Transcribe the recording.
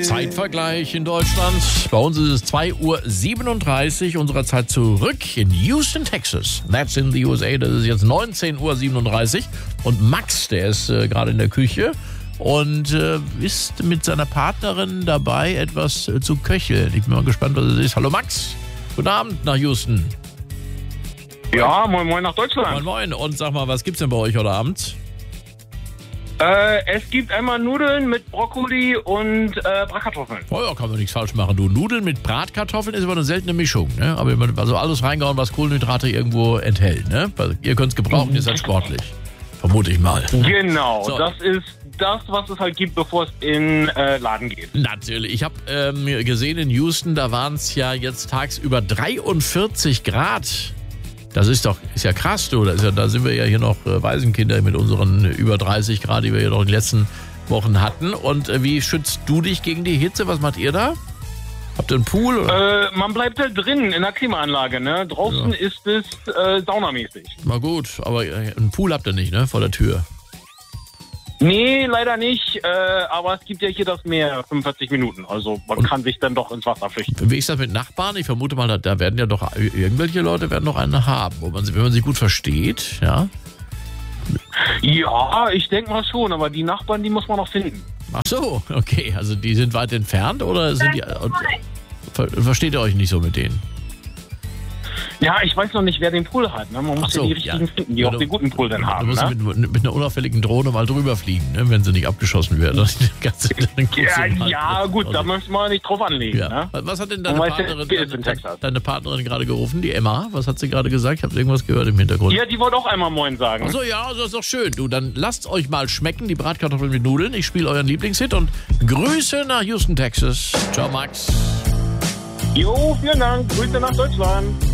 Zeitvergleich in Deutschland. Bei uns ist es 2:37 Uhr unserer Zeit zurück in Houston, Texas. That's in the USA. Das ist jetzt 19:37 Uhr. Und Max, der ist gerade in der Küche und ist mit seiner Partnerin dabei, etwas zu köcheln. Ich bin mal gespannt, was es ist. Hallo Max, guten Abend nach Houston. Ja, moin moin nach Deutschland. Moin moin. Und sag mal, was gibt's denn bei euch heute Abend? Es gibt einmal Nudeln mit Brokkoli und Bratkartoffeln. Oh ja, kann man nichts falsch machen. Du, Nudeln mit Bratkartoffeln ist aber eine seltene Mischung, ne? Aber also alles reingehauen, was Kohlenhydrate irgendwo enthält, ne? Ihr könnt es gebrauchen, ihr seid sportlich. Vermute ich mal. Genau, So. Das ist das, was es halt gibt, bevor es in Laden geht. Natürlich. Ich habe gesehen in Houston, da waren es ja jetzt tagsüber 43 Grad. Das ist ja krass, du. Da sind wir ja hier noch Waisenkinder mit unseren über 30 Grad, die wir ja noch in den letzten Wochen hatten. Und wie schützt du dich gegen die Hitze? Was macht ihr da? Habt ihr einen Pool? Oder? Man bleibt halt drin in der Klimaanlage, ne? Draußen ist es saunamäßig. Na gut, aber einen Pool habt ihr nicht, ne? Vor der Tür. Nee, leider nicht. Aber es gibt ja hier das Meer, 45 Minuten. Also man kann sich dann doch ins Wasser flüchten. Wie ist das mit Nachbarn? Ich vermute mal, da werden ja doch irgendwelche Leute werden noch einen haben, wenn man sich gut versteht, ja? Ja, ich denke mal schon. Aber die Nachbarn, die muss man noch finden. Ach so, okay. Also die sind weit entfernt oder sind die... Versteht ihr euch nicht so mit denen? Ja, ich weiß noch nicht, wer den Pool hat. Ne? Man muss ja die richtigen finden, die auch den guten Pool dann haben. Du musst mit einer unauffälligen Drohne mal drüber fliegen, ne? Wenn sie nicht abgeschossen wird. Ja, gut, da möchte man nicht drauf anlegen. Ja. Ne? Was hat denn deine Partnerin gerade gerufen, die Emma? Was hat sie gerade gesagt? Ich habe irgendwas gehört im Hintergrund. Ja, die wollte auch einmal Moin sagen. Achso, ja, das ist doch schön. Du, dann lasst euch mal schmecken, die Bratkartoffeln mit Nudeln. Ich spiele euren Lieblingshit und Grüße nach Houston, Texas. Ciao, Max. Jo, vielen Dank. Grüße nach Deutschland.